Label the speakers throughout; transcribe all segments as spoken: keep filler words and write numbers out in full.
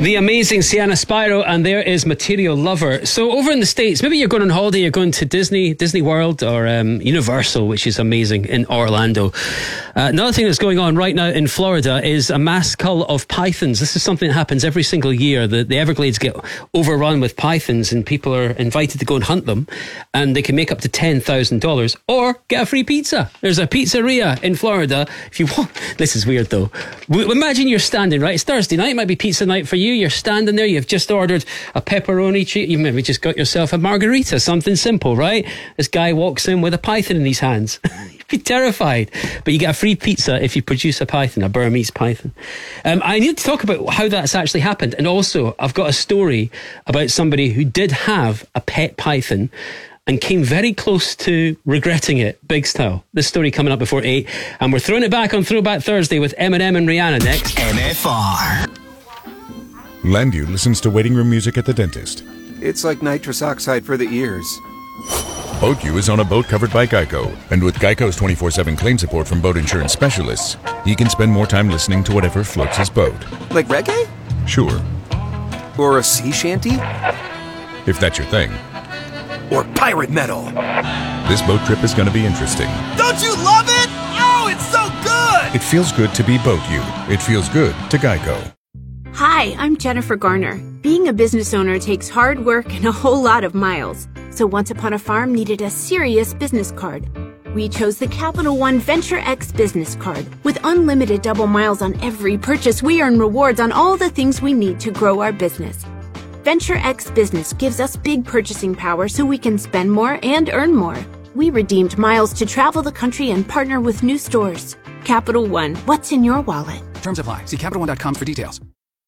Speaker 1: The amazing Sienna Spyro, and there is Material Lover. So over in the States, maybe you're going on holiday, you're going to Disney, Disney World, or um, Universal, which is amazing, in Orlando. Uh, another thing that's going on right now in Florida is a mass cull of pythons. This is something that happens every single year. The, the Everglades get overrun with pythons, and people are invited to go and hunt them, and they can make up to ten thousand dollars or get a free pizza. There's a pizzeria in Florida. If you want, this is weird though. Imagine you're standing, right? It's Thursday night, it might be pizza night for you. You're standing there, you've just ordered a pepperoni treat, you maybe just got yourself a margarita, something simple, right? This guy walks in with a python in his hands. You'd be terrified. But you get a free pizza if you produce a python, a Burmese python. Um, I need to talk about how that's actually happened. And also, I've got a story about somebody who did have a pet python and came very close to regretting it. Big style. This story coming up before eight. And we're throwing it back on Throwback Thursday with Eminem and Rihanna next.
Speaker 2: M F R.
Speaker 3: Landu listens to waiting room music at the dentist.
Speaker 4: It's like nitrous oxide for the ears.
Speaker 3: BoatU is on a boat covered by Geico. And with Geico's twenty-four seven claim support from boat insurance specialists, he can spend more time listening to whatever floats his boat.
Speaker 4: Like reggae?
Speaker 3: Sure.
Speaker 4: Or a sea shanty?
Speaker 3: If that's your thing.
Speaker 4: Or pirate metal?
Speaker 3: This boat trip is going to be interesting.
Speaker 2: Don't you love it? Oh, it's so good!
Speaker 3: It feels good to be BoatU. It feels good to Geico.
Speaker 5: Hi, I'm Jennifer Garner. Being a business owner takes hard work and a whole lot of miles. So Once Upon a Farm needed a serious business card. We chose the Capital One Venture X business card. With unlimited double miles on every purchase, we earn rewards on all the things we need to grow our business. Venture X Business gives us big purchasing power so we can spend more and earn more. We redeemed miles to travel the country and partner with new stores. Capital One, what's in your wallet?
Speaker 6: Terms apply. See Capital One dot com for details.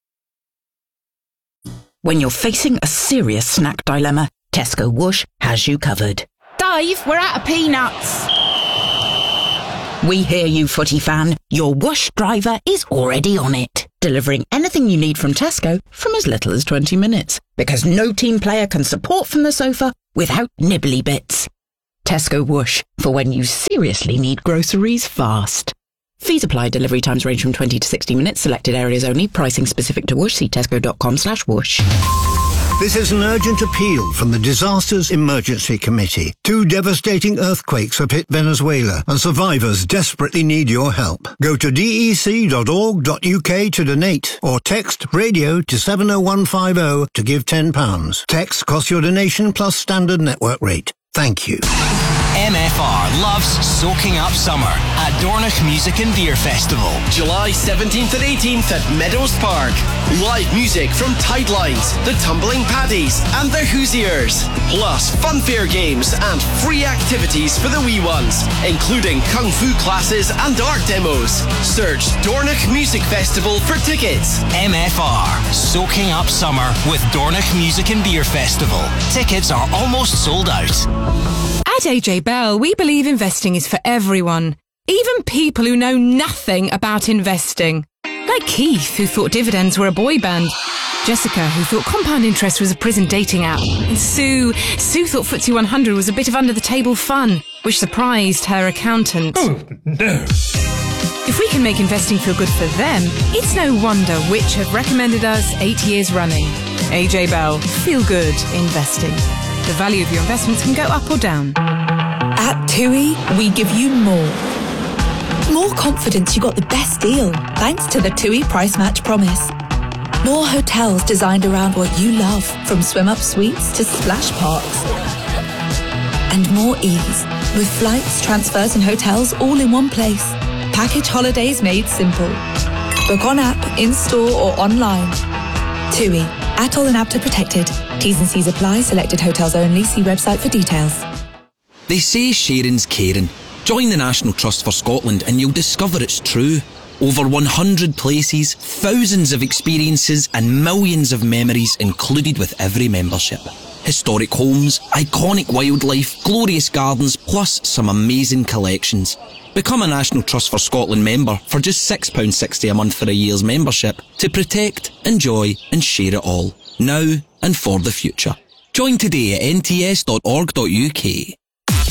Speaker 7: When you're facing a serious snack dilemma, Tesco Whoosh has you covered.
Speaker 8: Dave, we're out of peanuts.
Speaker 7: We hear you, footy fan. Your Whoosh driver is already on it, delivering anything you need from Tesco from as little as twenty minutes. Because no team player can support from the sofa without nibbly bits. Tesco Whoosh, for when you seriously need groceries fast. Fees apply. Delivery times range from twenty to sixty minutes. Selected areas only. Pricing specific to Whoosh. See tesco.com slash whoosh.
Speaker 9: This is an urgent appeal from the Disasters Emergency Committee. Two devastating earthquakes have hit Venezuela, and survivors desperately need your help. Go to d e c dot org dot u k to donate, or text radio to seven oh one five oh to give ten pounds. Text costs your donation plus standard network rate. Thank you.
Speaker 2: M F R loves soaking up summer at Dornoch Music and Beer Festival. July seventeenth and eighteenth at Meadows Park. Live music from Tidelines, the Tumbling Paddies and the Hoosiers. Plus funfair games and free activities for the wee ones, including kung fu classes and art demos. Search Dornoch Music Festival for tickets. M F R, soaking up summer with Dornoch Music and Beer Festival. Tickets are almost sold out.
Speaker 8: At A J Bell, we believe investing is for everyone, even people who know nothing about investing. Like Keith, who thought dividends were a boy band. Jessica, who thought compound interest was a prison dating app. And Sue, Sue thought F T S E one hundred was a bit of under-the-table fun, which surprised her accountant.
Speaker 1: Oh, no.
Speaker 8: If we can make investing feel good for them, it's no wonder which have recommended us eight years running. A J Bell, feel good investing. The value of your investments can go up or down.
Speaker 10: At TUI, we give you more. More confidence you got the best deal, thanks to the TUI Price Match Promise. More hotels designed around what you love, from swim-up suites to splash parks. And more ease, with flights, transfers and hotels all in one place. Package holidays made simple. Book on app, in-store or online. TUI, Atoll and APTA protected. T's and C's apply. Selected hotels only. See website for details.
Speaker 11: They say sharing's caring. Join the National Trust for Scotland and you'll discover it's true. Over one hundred places, thousands of experiences and millions of memories included with every membership. Historic homes, iconic wildlife, glorious gardens, plus some amazing collections. Become a National Trust for Scotland member for just six pounds sixty a month for a year's membership to protect, enjoy and share it all, now and for the future. Join today at n t s dot org dot u k.